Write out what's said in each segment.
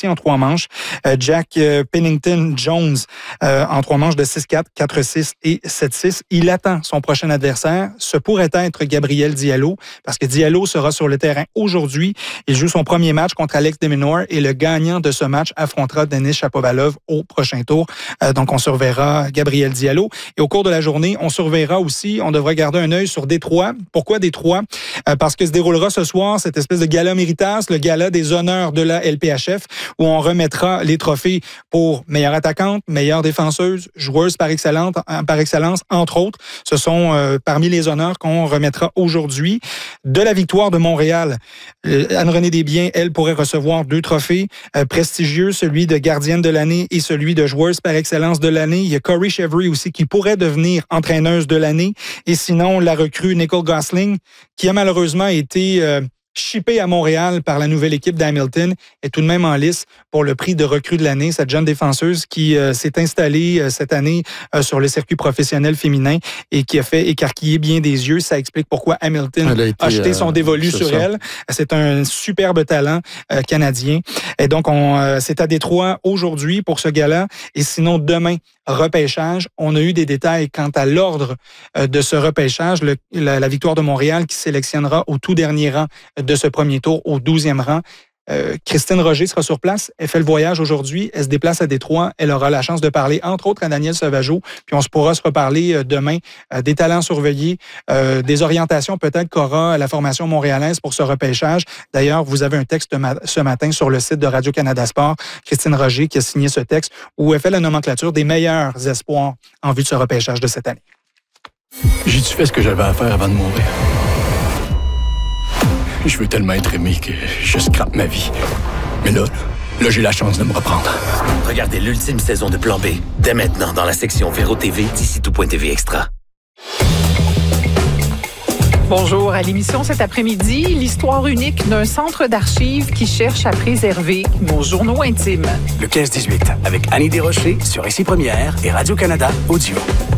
aussi en 3 manches. Jack Pennington Jones en 3 manches de 6-4, 4-6 et 7-6. Il attend son prochain adversaire. Ce pourrait être Gabriel Diallo, parce que Diallo sera sur le terrain aujourd'hui. Il joue son premier match contre Alex de Minaur et le gagnant de ce match affrontera Denis Shapovalov au prochain tour. Donc, on surveillera Gabriel Diallo. Et au cours de la journée, on surveillera aussi, on devra garder un œil sur Détroit. Pourquoi Détroit? Parce que se déroulera ce soir cette espèce de gala méritas, le gala des honneurs de la LPHF, où on remettra les trophées pour meilleure attaquante, meilleure défenseuse, joueuse par excellence, entre autres. Ce sont parmi les honneurs qu'on remettra aujourd'hui. De la victoire de Montréal, Anne-Renée Desbiens, elle, pourrait recevoir 2 trophées prestigieux, celui de gardienne de l'année et celui de joueuse par excellence de l'année. Il y a Corey Chevry aussi qui pourrait devenir entraîneuse de l'année. Et sinon, la recrue Nicole Gosling, qui a malheureusement été chippée à Montréal par la nouvelle équipe d'Hamilton, est tout de même en lice pour le prix de recrue de l'année. Cette jeune défenseuse qui s'est installée cette année sur le circuit professionnel féminin et qui a fait écarquiller bien des yeux. Ça explique pourquoi Hamilton a jeté son dévolu sur elle. C'est un superbe talent canadien. Et donc, c'est à Détroit aujourd'hui pour ce gala. Et sinon, demain, repêchage. On a eu des détails quant à l'ordre de ce repêchage. La victoire de Montréal qui sélectionnera au tout dernier rang de ce premier tour, au 12e rang. Christine Roger sera sur place. Elle fait le voyage aujourd'hui. Elle se déplace à Détroit. Elle aura la chance de parler, entre autres, à Daniel Sauvageau. Puis on pourra se reparler demain des talents surveillés, des orientations peut-être qu'aura la formation montréalaise pour ce repêchage. D'ailleurs, vous avez un texte ce matin sur le site de Radio-Canada Sport, Christine Roger, qui a signé ce texte où elle fait la nomenclature des meilleurs espoirs en vue de ce repêchage de cette année. J'ai-tu fait ce que j'avais à faire avant de mourir? Je veux tellement être aimé que je scrape ma vie. Mais là, j'ai la chance de me reprendre. Regardez l'ultime saison de Plan B, dès maintenant dans la section Véro TV d'ici tout.tv Extra. Bonjour, à l'émission cet après-midi, l'histoire unique d'un centre d'archives qui cherche à préserver nos journaux intimes. Le 15-18, avec Annie Desrochers sur Ici Première et Radio-Canada Audio.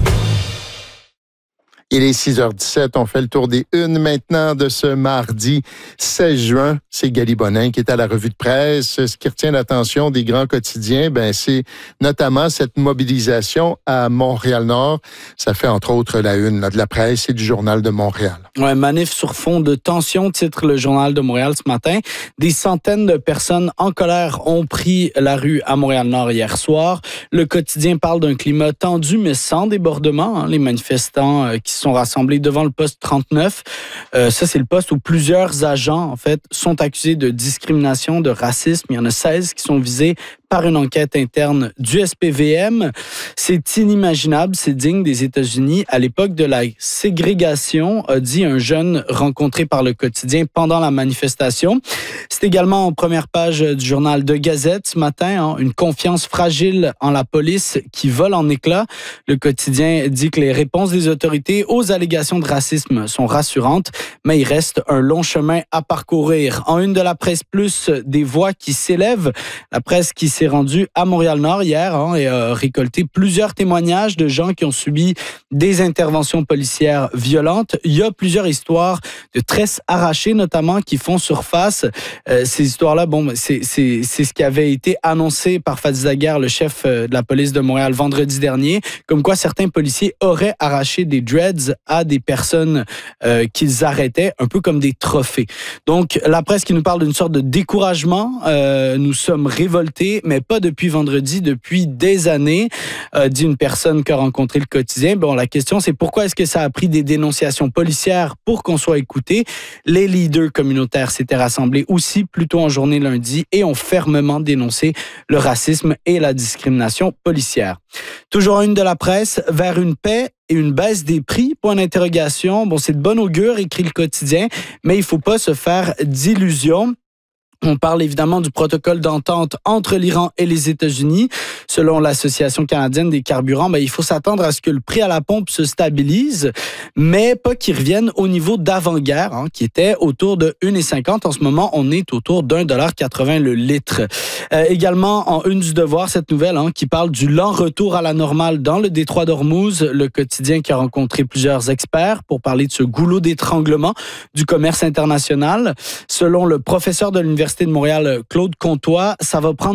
Il est 6h17, on fait le tour des unes maintenant de ce mardi 16 juin. C'est Gali Bonin qui est à la revue de presse. Ce qui retient l'attention des grands quotidiens, c'est notamment cette mobilisation à Montréal-Nord. Ça fait entre autres la une de la presse et du Journal de Montréal. Ouais, manif sur fond de tension, titre le Journal de Montréal ce matin. Des centaines de personnes en colère ont pris la rue à Montréal-Nord hier soir. Le quotidien parle d'un climat tendu mais sans débordement. Les manifestants qui sont rassemblés devant le poste 39. Ça, c'est le poste où plusieurs agents, en fait, sont accusés de discrimination, de racisme. Il y en a 16 qui sont visés par une enquête interne du SPVM. C'est inimaginable, c'est digne des États-Unis. À l'époque de la ségrégation, a dit un jeune rencontré par le quotidien pendant la manifestation. C'est également en première page du journal de Gazette ce matin, une confiance fragile en la police qui vole en éclats. Le quotidien dit que les réponses des autorités aux allégations de racisme sont rassurantes, mais il reste un long chemin à parcourir. En une de la presse plus, des voix qui s'élèvent. La presse qui s'est rendue à Montréal-Nord hier et a récolté plusieurs témoignages de gens qui ont subi des interventions policières violentes. Il y a plusieurs histoires de tresses arrachées, notamment, qui font surface. Ces histoires-là, c'est ce qui avait été annoncé par Fadi Zaguerre, le chef de la police de Montréal, vendredi dernier, comme quoi certains policiers auraient arraché des dreads à des personnes qu'ils arrêtaient, un peu comme des trophées. Donc, la presse qui nous parle d'une sorte de découragement, nous sommes révoltés, mais pas depuis vendredi, depuis des années, dit une personne qui a rencontré le quotidien. La question, c'est pourquoi est-ce que ça a pris des dénonciations policières pour qu'on soit écouté? Les leaders communautaires s'étaient rassemblés aussi plus tôt en journée lundi et ont fermement dénoncé le racisme et la discrimination policière. Toujours une de la presse, vers une paix et une baisse des prix, point d'interrogation. C'est de bon augure, écrit le quotidien, mais il ne faut pas se faire d'illusions. On parle évidemment du protocole d'entente entre l'Iran et les États-Unis. Selon l'Association canadienne des carburants, il faut s'attendre à ce que le prix à la pompe se stabilise, mais pas qu'il revienne au niveau d'avant-guerre, qui était autour de 1,50. En ce moment, on est autour d'1,80 le litre. Également, en une du Devoir, cette nouvelle qui parle du lent retour à la normale dans le détroit d'Ormuz, le quotidien qui a rencontré plusieurs experts pour parler de ce goulot d'étranglement du commerce international. Selon le professeur de l'Université de Montréal, Claude Comtois, ça va prendre